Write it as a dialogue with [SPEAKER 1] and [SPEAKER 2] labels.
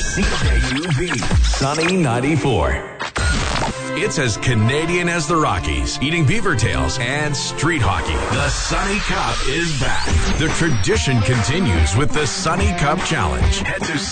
[SPEAKER 1] CJUV, Sunny 94. It's as Canadian as the Rockies, eating beaver tails and street hockey. The Sunny Cup is back. The tradition continues with the Sunny Cup Challenge. Head to